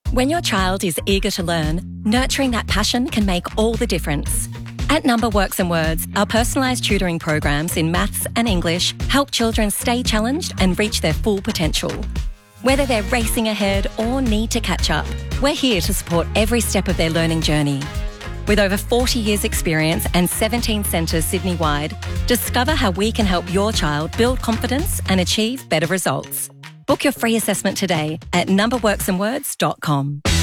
When your child is eager to learn, nurturing that passion can make all the difference. At Number Works and Words, our personalised tutoring programs in maths and English help children stay challenged and reach their full potential. Whether they're racing ahead or need to catch up, we're here to support every step of their learning journey. With over 40 years' experience and 17 centres Sydney-wide, discover how we can help your child build confidence and achieve better results. Book your free assessment today at numberworksandwords.com.